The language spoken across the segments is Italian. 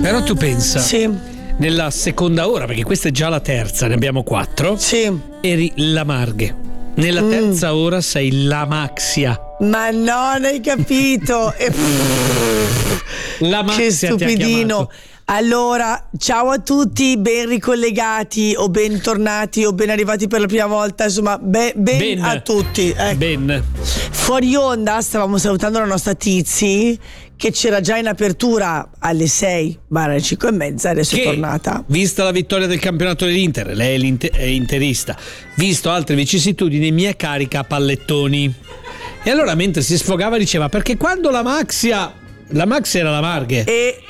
Però tu pensa, Sì, nella seconda ora, perché questa è già la terza, ne abbiamo 4, sì. eri la Marghe. Nella terza ora sei la Maxia. Ma non hai capito. La Maxia Che ti ha stupidino. chiamato. Allora, ciao a tutti, ben ricollegati o bentornati o ben arrivati per la prima volta, insomma, ben a tutti. Ecco. Ben. Fuori onda stavamo salutando la nostra Tizi, che c'era già in apertura alle 6, alle 5 e mezza, adesso è tornata. Vista la vittoria del campionato dell'Inter, lei è interista, visto altre vicissitudini, mi è carica a pallettoni. E allora mentre si sfogava diceva, perché quando la Maxia era la Marghe.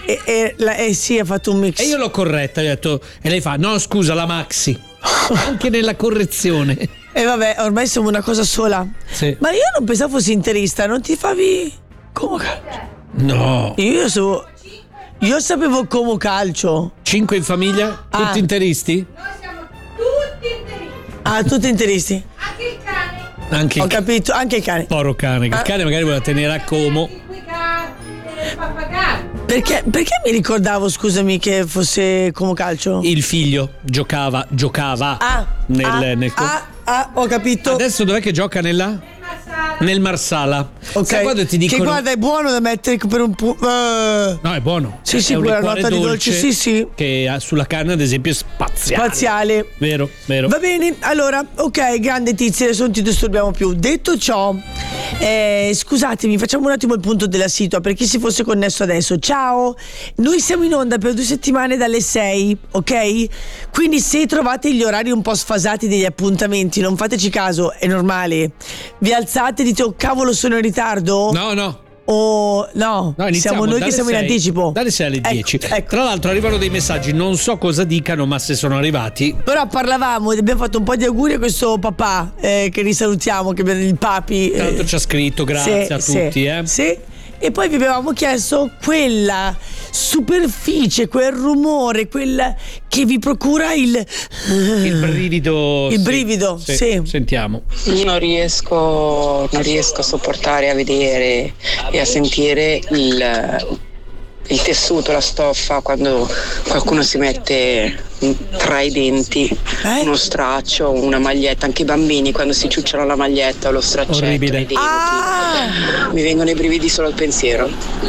Sì, ha fatto un mix. E io l'ho corretta, ho detto, e lei fa, no scusa, la Maxi. Anche nella correzione. E vabbè, ormai siamo una cosa sola. Sì. Ma io non pensavo fossi interista, non ti favi Como calcio? No. Io sapevo Como calcio. 5 in famiglia? Tutti interisti? Noi siamo tutti interisti. Ah, tutti interisti. Anche il cane. Anche Ho capito, anche il cane. Poro cane, che il cane magari vuole tenere a Como. Quei gatti, pappagalli. Perché mi ricordavo, scusami, che fosse Como calcio? Il figlio giocava nel ho capito. Adesso dov'è che gioca nel Marsala. Ok. Sai quando ti dicono Che guarda, è buono da mettere per un No, è buono. Sì, È un quella liquore nota di dolce, sì. Che ha sulla canna, ad esempio, è spaziale. Vero. Va bene, allora, ok, grande Tizia, adesso non ti disturbiamo più. Detto ciò, scusatemi, facciamo un attimo il punto della situa per chi si fosse connesso adesso. Ciao, noi siamo in onda per 2 settimane dalle 6, ok? Quindi se trovate gli orari un po' sfasati degli appuntamenti, non fateci caso, è normale. Vi alzate e dite, oh cavolo, sono in ritardo? No. O no, siamo noi che siamo in anticipo. Dalle 6 alle 10. Ecco. Tra l'altro arrivano dei messaggi, non so cosa dicano, ma se sono arrivati. Però parlavamo ed abbiamo fatto un po' di auguri a questo papà, che risalutiamo, che il papi. Tra l'altro ci ha scritto, grazie a tutti. Sì. E poi vi avevamo chiesto quella superficie, quel rumore, quella che vi procura il brivido. Il brivido, sì. Sentiamo. Io non riesco a sopportare a vedere e a sentire il tessuto, la stoffa quando qualcuno si mette tra i denti uno straccio, una maglietta, anche i bambini quando si ciucciano la maglietta o lo straccetto nei denti. Mi vengono i brividi solo al pensiero.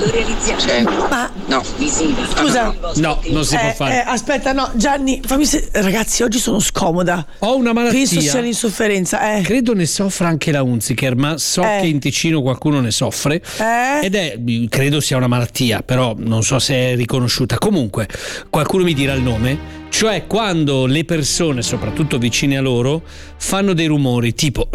No. Scusa. No, non si può fare. Aspetta, no, Gianni, ragazzi, oggi sono scomoda. Ho una malattia. Penso sia l'insofferenza. Credo ne soffra anche la Hunziker, ma so che in Ticino qualcuno ne soffre. Ed credo sia una malattia, però non so se è riconosciuta. Comunque, qualcuno mi dirà il nome. Cioè quando le persone, soprattutto vicine a loro, fanno dei rumori tipo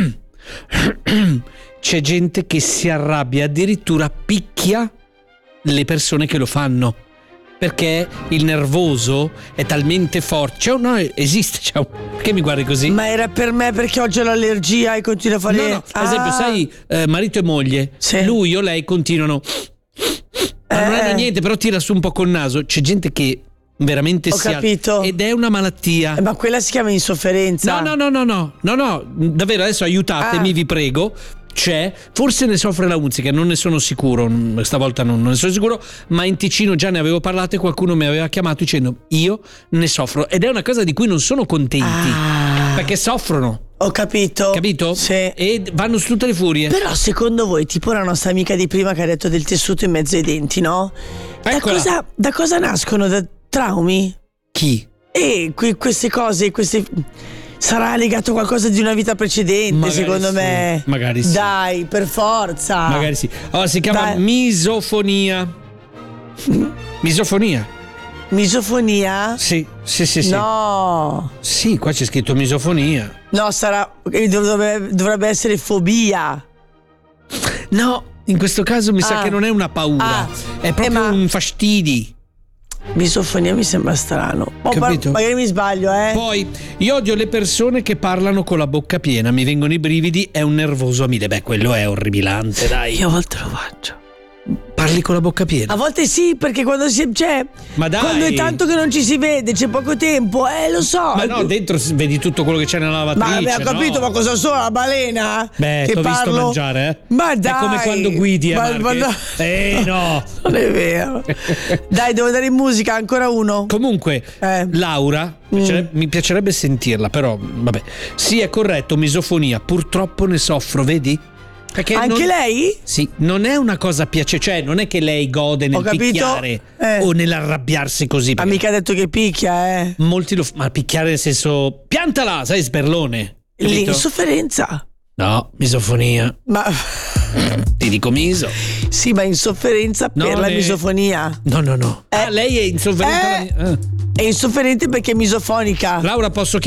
c'è gente che si arrabbia, addirittura picchia le persone che lo fanno, perché il nervoso è talmente forte. Esiste. Perché mi guardi così? Ma era per me perché oggi ho l'allergia e continua a fare. No, ad esempio, sai, marito e moglie, lui o lei continuano. Non hanno niente, però tira su un po' col naso. C'è gente che veramente Ho capito. Ed è una malattia. Ma quella si chiama insofferenza. No, davvero, adesso aiutatemi, vi prego. Forse ne soffre la Hunziker, non ne sono sicuro, stavolta non ne sono sicuro, ma in Ticino già ne avevo parlato e qualcuno mi aveva chiamato dicendo io ne soffro, ed è una cosa di cui non sono contenti, perché soffrono. Ho capito. Capito? Sì. E vanno su tutte le furie. Però secondo voi, tipo la nostra amica di prima che ha detto del tessuto in mezzo ai denti, no? Da cosa nascono? Da traumi? Chi? Queste cose, sarà legato a qualcosa di una vita precedente, magari secondo me. Magari sì. Dai, per forza. Magari sì. Allora si chiama misofonia. Misofonia? Sì. No. Sì, qua c'è scritto misofonia. No, dovrebbe essere fobia. No, in questo caso mi sa che non è una paura, è proprio un fastidio. Misofonia mi sembra strano. Capito? Magari mi sbaglio, Poi, io odio le persone che parlano con la bocca piena, mi vengono i brividi, è un nervoso a mille. Beh, quello è orribilante, dai. Io a volte lo faccio. parli con la bocca piena. A volte sì, perché quando Ma dai. quando è tanto che non ci si vede, c'è poco tempo, lo so. Ma no, dentro vedi tutto quello che c'è nella lavatrice. Ma ho capito, no? ma cosa sono, la balena? Beh, che t'ho visto parlo? mangiare, Ma dai. È come quando guidi a Marche. No. Non è vero. Dai, devo dare in musica, ancora uno. Comunque, Laura, mi piacerebbe sentirla, però vabbè. Sì, è corretto, misofonia. Purtroppo ne soffro, vedi? Perché Anche lei? Sì, non è una cosa cioè non è che lei gode nel picchiare o nell'arrabbiarsi così. Ma mica ha detto che picchia, Molti ma picchiare nel senso piantala, sai, sberlone. Capito? L'insofferenza. No, misofonia. Ma Ti dico miso. sì, ma insofferenza per la misofonia. No. Lei è insofferente. È insofferente perché è misofonica. Laura, posso